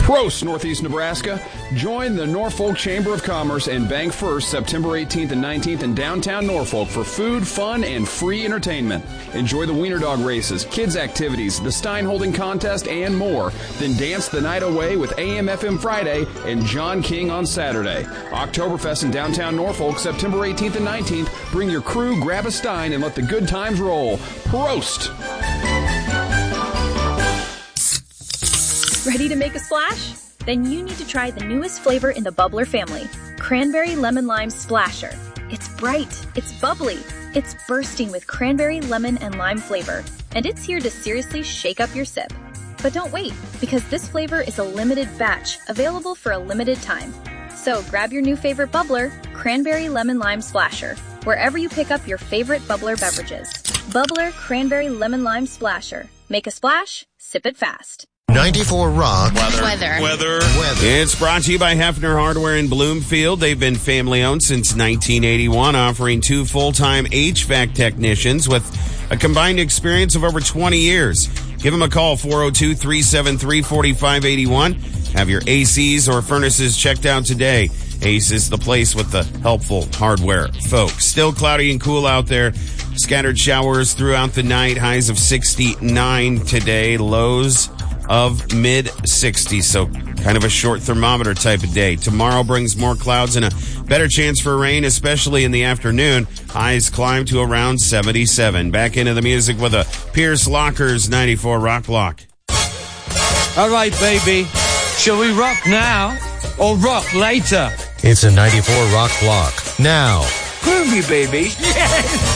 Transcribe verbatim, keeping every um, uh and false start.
Prost, Northeast Nebraska. Join the Norfolk Chamber of Commerce and Bank First September eighteenth and nineteenth in downtown Norfolk for food, fun, and free entertainment. Enjoy the Wiener Dog races, kids' activities, the Stein Holding Contest, and more. Then dance the night away with A M F M Friday and John King on Saturday. Oktoberfest in downtown Norfolk September eighteenth and nineteenth. Bring your crew, grab a Stein, and let the good times roll. Prost! Ready to make a splash? Then you need to try the newest flavor in the Bubbler family, Cranberry Lemon Lime Splasher. It's bright, it's bubbly, it's bursting with cranberry, lemon, and lime flavor, and it's here to seriously shake up your sip. But don't wait, because this flavor is a limited batch, available for a limited time. So grab your new favorite bubbler, Cranberry Lemon Lime Splasher, wherever you pick up your favorite bubbler beverages. Bubbler Cranberry Lemon Lime Splasher. Make a splash, sip it fast. ninety-four Rock. Weather. Weather. Weather. Weather. It's brought to you by Hefner Hardware in Bloomfield. They've been family-owned since nineteen eighty-one, offering two full-time H V A C technicians with a combined experience of over twenty years. Give them a call, four oh two, three seven three, four five eight one. Have your A Cs or furnaces checked out today. Ace is the place with the helpful hardware folks. Still cloudy and cool out there. Scattered showers throughout the night. Highs of sixty-nine today. Lows of mid sixties, so kind of a short thermometer type of day. Tomorrow brings more clouds and a better chance for rain, especially in the afternoon. Highs climb to around seventy-seven. Back into the music with a Pierce Lockers ninety-four Rock Block. All right, baby. Shall we rock now or rock later? It's a ninety-four Rock Block. Now. Groovy, baby. Yes!